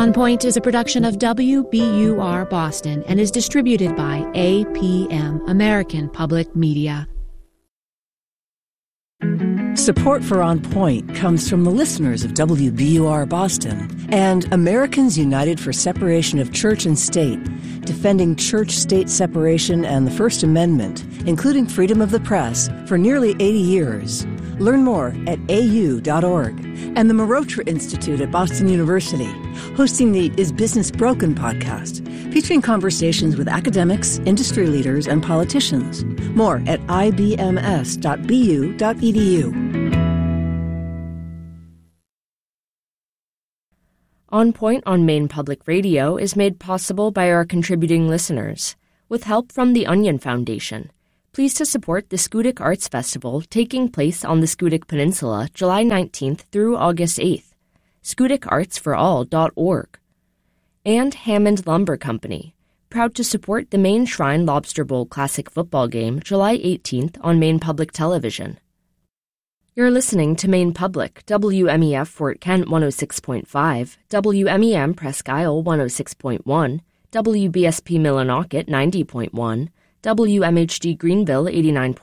On Point is a production of WBUR Boston and is distributed by APM, American Public Media. Support for On Point comes from the listeners of WBUR Boston and Americans United for Separation of Church and State, defending church-state separation and the First Amendment, including freedom of the press, for nearly 80 years. Learn more at au.org. And the Marotra Institute at Boston University, hosting the Is Business Broken podcast, featuring conversations with academics, industry leaders, and politicians. More at ibms.bu.edu. On Point on Maine Public Radio is made possible by our contributing listeners, with help from the Onion Foundation. Please to support the Schoodic Arts Festival taking place on the Schoodic Peninsula July 19th through August 8th. SchoodicArtsForAll.org. And Hammond Lumber Company, proud to support the Maine Shrine Lobster Bowl Classic football game July 18th on Maine Public Television. You're listening to Maine Public, WMEF Fort Kent 106.5, WMEM Presque Isle 106.1, WBSP Millinocket 90.1, WMHD Greenville 89.1,